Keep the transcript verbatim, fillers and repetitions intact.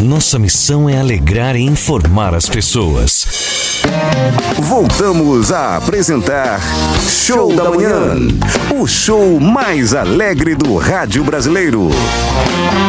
Nossa missão é alegrar e informar as pessoas. Voltamos a apresentar Show da Manhã, o show mais alegre do rádio brasileiro.